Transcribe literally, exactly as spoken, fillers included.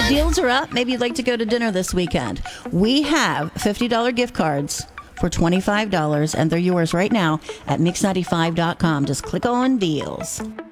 the deals are up. Maybe you'd like to go to dinner this weekend. We have fifty dollars gift cards for twenty-five dollars, and they're yours right now at mix ninety-five dot com. Just click on deals.